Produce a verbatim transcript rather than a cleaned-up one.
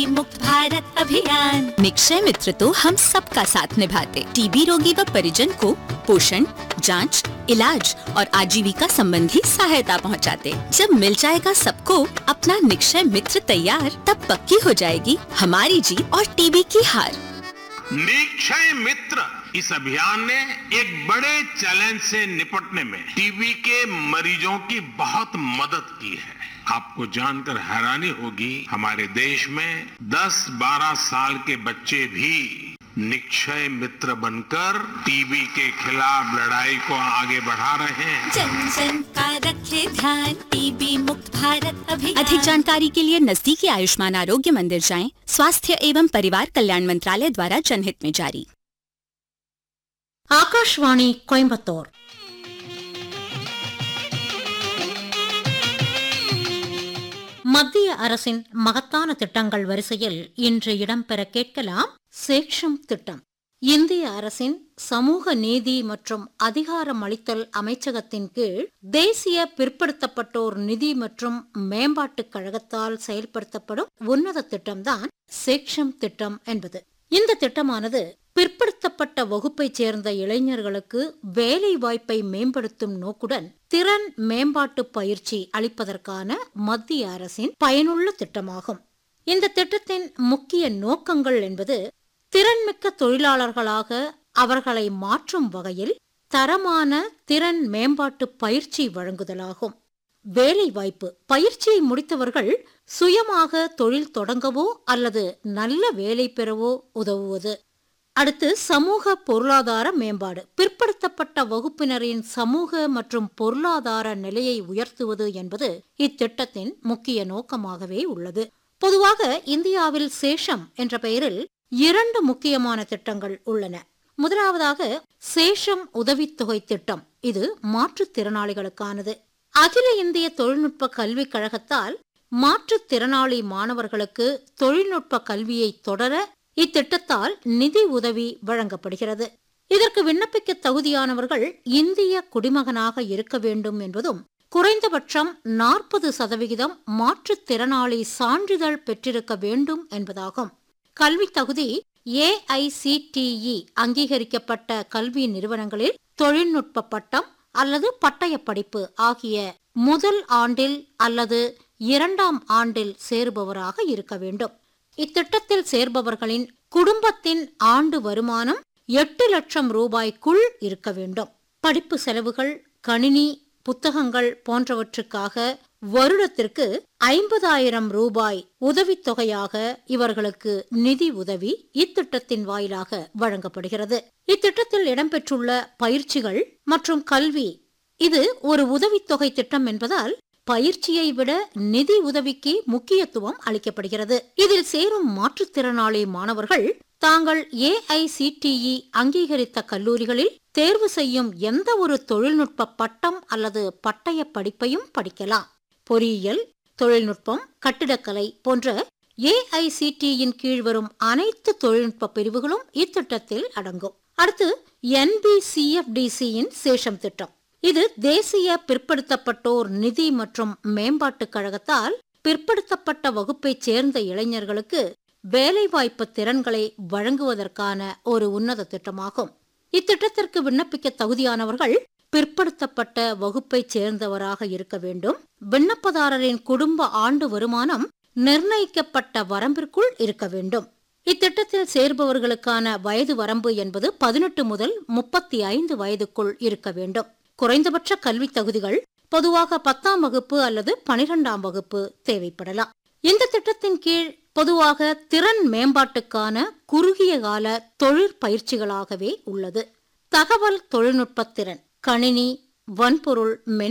मुक्त भारत अभियान। निक्षय मित्र तो हम सबका साथ निभाते। टीबी रोगी व परिजन को पोषण, जांच, इलाज और आजीविका संबंधी सहायता पहुंचाते। जब मिल जाएगा सबको अपना निक्षय मित्र तैयार, तब पक्की हो जाएगी हमारी जीत और टीबी की हार। निक्षय मित्र इस अभियान ने एक बड़े चैलेंज से निपटने में टीबी के मरीजों की बहुत मदद की है। आपको जानकर हैरानी होगी, हमारे देश में दस बारह साल के बच्चे भी निक्षय मित्र बनकर टीबी के खिलाफ लड़ाई को आगे बढ़ा रहे हैं। जन जन का रखे ध्यान, टीबी मुक्त भारत अभियान। अधिक जानकारी के लिए नजदीकी आयुष्मान आरोग्य मंदिर जाएं। स्वास्थ्य एवं परिवार कल्याण मंत्रालय द्वारा जनहित में जारी। ஆகாஷ்வாணி கோயம்புத்தூர். மத்திய அரசின் மகத்தான திட்டங்கள் வரிசையில் இன்று இடம்பெற கேட்கலாம் சேக்ஷம் திட்டம். இந்திய அரசின் சமூக நீதி மற்றும் அதிகாரமளித்தல் அமைச்சகத்தின் கீழ் தேசிய பிற்படுத்தப்பட்டோர் நிதி மற்றும் மேம்பாட்டுக் கழகத்தால் செயல்படுத்தப்படும் உன்னத திட்டம்தான் சேக்ஷம் திட்டம் என்பது. இந்த திட்டமானது பிற்படுத்தப்பட்ட வகுப்பைச் சேர்ந்த இளைஞர்களுக்கு வேலை வாய்ப்பை மேம்படுத்தும் நோக்குடன் திறன் மேம்பாட்டு பயிற்சி அளிப்பதற்கான மத்திய அரசின் பயனுள்ள திட்டமாகும். இந்த திட்டத்தின் முக்கிய நோக்கங்கள் என்பது திறன்மிக்க தொழிலாளர்களாக அவர்களை மாற்றும் வகையில் தரமான திறன் மேம்பாட்டு பயிற்சி வழங்குதலாகும். வேலை வாய்ப்பு பயிற்சியை முடித்தவர்கள் சுயமாக தொழில் தொடங்கவோ அல்லது நல்ல வேலை பெறவோ உதவுவது. அடுத்து சமூக பொருளாதார மேம்பாடு. பிற்படுத்தப்பட்ட வகுப்பினரின் சமூக மற்றும் பொருளாதார நிலையை உயர்த்துவது என்பது இத்திட்டத்தின் முக்கிய நோக்கமாகவே உள்ளது. பொதுவாக இந்தியாவில் சேஷம் என்ற பெயரில் இரண்டு முக்கியமான திட்டங்கள் உள்ளன. முதலாவதாக சேஷம் உதவித்தொகை திட்டம். இது மாற்றுத்திறனாளிகளுக்கானது. அகில இந்திய தொழில்நுட்ப கல்விக் கழகத்தால் மாற்றுத்திறனாளி மாணவர்களுக்கு தொழில்நுட்ப கல்வியை தொடர இத்திட்டத்தால் நிதி உதவி வழங்கப்படுகிறது. இதற்கு விண்ணப்பிக்க தகுதியானவர்கள் இந்திய குடிமகனாக இருக்க வேண்டும் என்பதும் குறைந்தபட்சம் நாற்பது சதவிகிதம் மாற்றுத்திறனாளி சான்றிதழ் பெற்றிருக்க வேண்டும் என்பதாகும். கல்வி தகுதி ஏ ஐ சி டி இ அங்கீகரிக்கப்பட்ட கல்வி நிறுவனங்களில் தொழில்நுட்ப பட்டம் அல்லது பட்டய படிப்பு ஆகிய முதல் ஆண்டில் அல்லது இரண்டாம் ஆண்டில் சேருபவராக இருக்க வேண்டும். இத்திட்டத்தில் சேர்பவர்களின் குடும்பத்தின் ஆண்டு வருமானம் எட்டு லட்சம் ரூபாய்க்குள் இருக்க வேண்டும். படிப்பு செலவுகள், கணினி, புத்தகங்கள் போன்றவற்றுக்காக வருடத்திற்கு ஐம்பதாயிரம் ரூபாய் உதவித்தொகையாக இவர்களுக்கு நிதி உதவி இத்திட்டத்தின் வாயிலாக வழங்கப்படுகிறது. இத்திட்டத்தில் இடம்பெற்றுள்ள பயிற்சிகள் மற்றும் கல்வி இது ஒரு உதவித்தொகை திட்டம் என்பதால் பயிற்சியை விட நிதி உதவிக்கு முக்கியத்துவம் அளிக்கப்படுகிறது. இதில் சேரும் மாற்றுத்திறனாளி மாணவர்கள் தாங்கள் ஏ ஐ சி டி இ அங்கீகரித்த கல்லூரிகளில் தேர்வு செய்யும் எந்த ஒரு தொழில்நுட்ப பட்டம் அல்லது பட்டய படிப்பையும் படிக்கலாம். பொறியியல், தொழில்நுட்பம், கட்டிடக்கலை போன்ற ஏ ஐ சி டி இன் கீழ் வரும் அனைத்து தொழில்நுட்ப பிரிவுகளும் இத்திட்டத்தில் அடங்கும். அடுத்து N P C F D C யின் சேஷம் திட்டம். இது தேசிய பிற்படுத்தப்பட்டோர் நிதி மற்றும் மேம்பாட்டுக் கழகத்தால் பிற்படுத்தப்பட்ட வகுப்பைச் சேர்ந்த இளைஞர்களுக்கு வேலைவாய்ப்பு திறன்களை வழங்குவதற்கான ஒரு உன்னத திட்டமாகும். இத்திட்டத்திற்கு விண்ணப்பிக்க தகுதியானவர்கள் பிற்படுத்தப்பட்ட வகுப்பைச் சேர்ந்தவராக இருக்க வேண்டும். விண்ணப்பதாரரின் குடும்ப ஆண்டு வருமானம் நிர்ணயிக்கப்பட்ட வரம்பிற்குள் இருக்க வேண்டும். இத்திட்டத்தில் சேர்பவர்களுக்கான வயது வரம்பு என்பது பதினெட்டு முதல் முப்பத்தி ஐந்து வயதுக்குள் இருக்க வேண்டும். குறைந்தபட்ச கல்வி தகுதிகள் பொதுவாக பத்தாம் வகுப்பு அல்லது பனிரெண்டாம் வகுப்பு தேவைப்படலாம். இந்த திட்டத்தின் கீழ் பொதுவாக திறன் மேம்பாட்டுக்கான குறுகிய கால தொழிற்பயிற்சிகளாகவே உள்ளது. தகவல் தொழில்நுட்ப திறன், கணினி, வன்பொருள், மென்